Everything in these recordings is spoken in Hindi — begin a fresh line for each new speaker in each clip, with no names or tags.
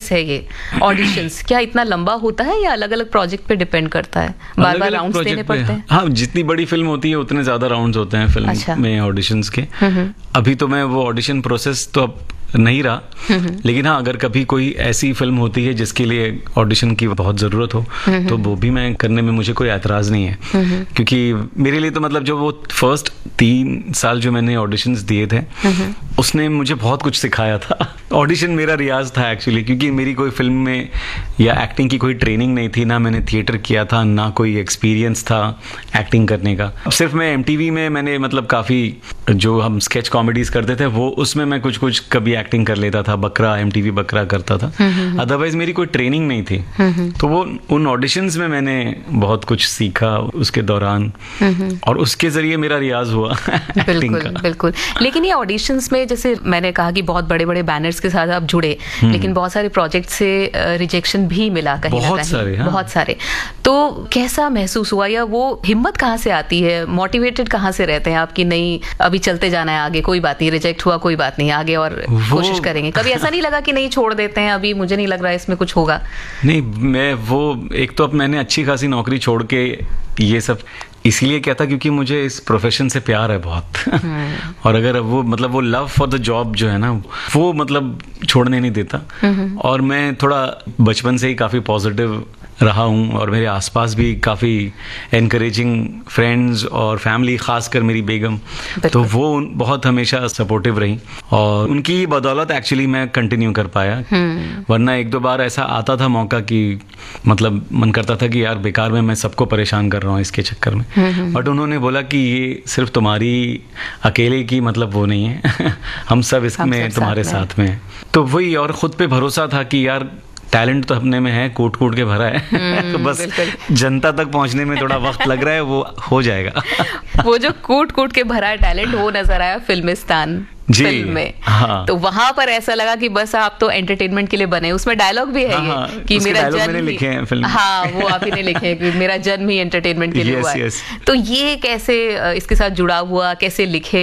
प्रोसेस है ये ऑडिशंस, क्या इतना लंबा होता है या अलग अलग प्रोजेक्ट पे डिपेंड करता है? बार बार राउंड्स देने पड़ते हैं?
हाँ, जितनी बड़ी फिल्म होती है उतने ज्यादा राउंड्स होते हैं फिल्म में ऑडिशंस के। अभी तो मैं वो ऑडिशन प्रोसेस तो अब नहीं रहा, लेकिन हाँ, अगर कभी कोई ऐसी फिल्म होती है जिसके लिए ऑडिशन की बहुत ज़रूरत हो तो वो भी मैं करने में मुझे कोई एतराज़ नहीं है, क्योंकि मेरे लिए तो मतलब जो वो फर्स्ट 3 साल जो मैंने ऑडिशंस दिए थे उसने मुझे बहुत कुछ सिखाया था। ऑडिशन मेरा रियाज था एक्चुअली, क्योंकि मेरी कोई फिल्म में या एक्टिंग की कोई ट्रेनिंग नहीं थी, ना मैंने थिएटर किया था, ना कोई एक्सपीरियंस था एक्टिंग करने का। सिर्फ मैं MTV में मैंने मतलब काफ़ी जो हम स्केच कॉमेडीज करते थे वो उसमें मैं कुछ कभी एक्टिंग कर लेता था, बकरा MTV बकरा करता था, अदरवाइज मेरी कोई ट्रेनिंग नहीं थी। तो वो उन ऑडिशंस में मैंने बहुत कुछ सीखा उसके दौरान, और उसके जरिए मेरा रियाज हुआ एक्टिंग का।
बिल्कुल। लेकिन ये ऑडिशंस में जैसे मैंने कहा कि बहुत बड़े बड़े बैनर्स के साथ आप जुड़े, लेकिन बहुत सारे प्रोजेक्ट से रिजेक्शन भी मिला कहीं ना कहीं, बहुत सारे। तो कैसा महसूस हुआ, या वो हिम्मत कहाँ से आती है, मोटिवेटेड कहाँ से रहते हैं आप कि नहीं अभी चलते जाना है आगे, कोई बात नहीं, रिजेक्ट हुआ कोई बात नहीं, आगे और कोशिश करेंगे? कभी ऐसा नहीं लगा कि नहीं छोड़ देते हैं अभी, मुझे नहीं लग रहा है इसमें कुछ होगा?
नहीं, मैं वो एक तो अब मैंने अच्छी खासी नौकरी छोड़ के ये सब इसीलिए क्या था क्योंकि मुझे इस प्रोफेशन से प्यार है बहुत और अगर वो मतलब वो लव फॉर द जॉब जो है ना वो मतलब छोड़ने नहीं देता। और मैं थोड़ा बचपन से ही काफ़ी पॉजिटिव रहा हूँ और मेरे आसपास भी काफ़ी एनकरेजिंग फ्रेंड्स और फैमिली, खासकर मेरी बेगम, तो वो बहुत हमेशा सपोर्टिव रही और उनकी बदौलत एक्चुअली मैं कंटिन्यू कर पाया। वरना 1-2 बार ऐसा आता था मौका कि मतलब मन करता था कि यार बेकार में मैं सबको परेशान कर रहा हूँ इसके चक्कर में, बट उन्होंने बोला कि ये सिर्फ तुम्हारी अकेले की मतलब वो नहीं है हम सब इसमें तुम्हारे साथ में हैं। तो वही, और ख़ुद पे भरोसा था कि यार टैलेंट तो अपने में है, कूट कूट के भरा है बस जनता तक पहुंचने में थोड़ा वक्त लग रहा है, वो हो जाएगा
वो जो कूट कूट के भरा टैलेंट वो नजर आया फिल्मिस्तान फिल्म में।
हाँ।
तो वहां पर ऐसा लगा कि बस आप तो एंटरटेनमेंट के लिए बने। उसमें डायलॉग भी है ये कि मेरा जन्म
मैंने लिखे हैं फिल्म।
हाँ, वो आप ही ने लिखे हैं कि मेरा जन्म ही एंटरटेनमेंट के लिए हुआ है। तो ये कैसे इसके साथ जुड़ा हुआ, कैसे लिखे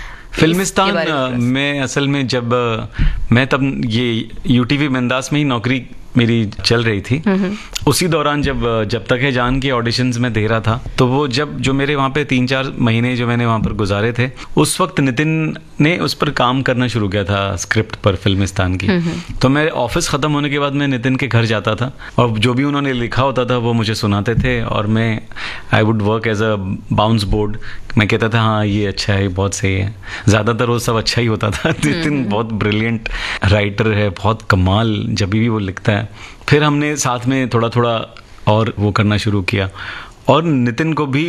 फिल्मिस्तान में? असल में जब मैं तब ये UTV बिंदास में ही नौकरी मेरी चल रही थी, उसी दौरान जब तक है जान के ऑडिशंस में दे रहा था, तो वो जो मेरे वहाँ पे 3-4 महीने जो मैंने वहाँ पर गुजारे थे, उस वक्त नितिन ने उस पर काम करना शुरू किया था स्क्रिप्ट पर फिल्मिस्तान की। तो मैं ऑफिस ख़त्म होने के बाद मैं नितिन के घर जाता था और जो भी उन्होंने लिखा होता था वो मुझे सुनाते थे और मैं I would work as a bounce board. मैं कहता था हाँ ये अच्छा है, बहुत सही है। ज़्यादातर वो सब अच्छा ही होता था। नितिन बहुत ब्रिलियंट राइटर है, बहुत कमाल जब भी वो लिखता है। फिर हमने साथ में थोड़ा थोड़ा और वो करना शुरू किया और नितिन को भी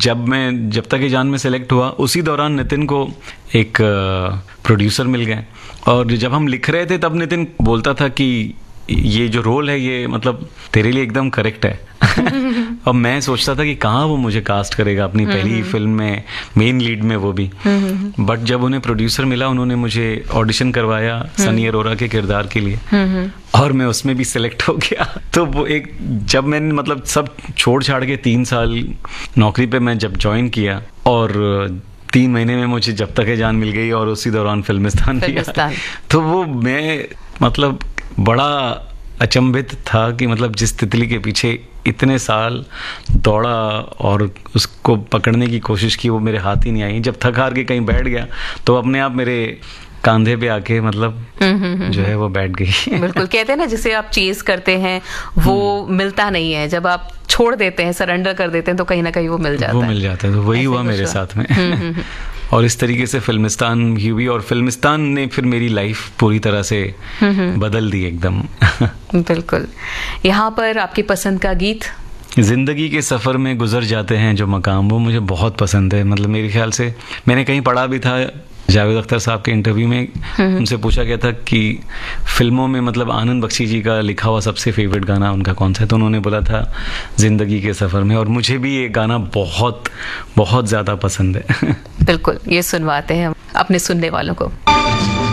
जब तक ये जान में सेलेक्ट हुआ, उसी दौरान नितिन को एक प्रोड्यूसर मिल गए और जब हम लिख रहे थे तब नितिन बोलता था कि ये जो रोल है ये मतलब तेरे लिए एकदम करेक्ट है और मैं सोचता था कि कहाँ वो मुझे कास्ट करेगा अपनी पहली फिल्म में मेन लीड में, वो भी। बट जब उन्हें प्रोड्यूसर मिला, उन्होंने मुझे ऑडिशन करवाया सनी अरोरा के किरदार के लिए और मैं उसमें भी सिलेक्ट हो गया। तो वो एक जब मैंने मतलब सब छोड़ छाड़ के 3 साल नौकरी पे मैं जब ज्वाइन किया और 3 महीने में मुझे जब तक है जान मिल गई और उसी दौरान फिल्मिस्तान किया, तो वो मैं मतलब बड़ा अचंभित था कि मतलब जिस तितली के पीछे इतने साल दौड़ा और उसको पकड़ने की कोशिश की, वो मेरे हाथ ही नहीं आई। जब थक हार के कहीं बैठ गया तो अपने आप मेरे कांधे पे आके मतलब जो है वो बैठ गई।
बिल्कुल, कहते हैं ना जिसे आप चेज करते हैं वो मिलता नहीं है, जब आप छोड़ देते हैं, सरेंडर कर देते हैं तो कहीं ना कहीं वो मिल जाता है।
तो वही हुआ मेरे साथ में और इस तरीके से फिल्मिस्तान हुई और फिल्मिस्तान ने फिर मेरी लाइफ पूरी तरह से बदल दी एकदम।
बिल्कुल। यहाँ पर आपकी पसंद का गीत?
जिंदगी के सफ़र में गुजर जाते हैं जो मकाम, वो मुझे बहुत पसंद है। मतलब मेरे ख्याल से मैंने कहीं पढ़ा भी था, जावेद अख्तर साहब के इंटरव्यू में उनसे पूछा गया था कि फिल्मों में मतलब आनंद बख्शी जी का लिखा हुआ सबसे फेवरेट गाना उनका कौन सा है, तो उन्होंने बोला था जिंदगी के सफ़र में। और मुझे भी ये गाना बहुत बहुत ज़्यादा पसंद है।
बिल्कुल, ये सुनवाते हैं अपने सुनने वालों को।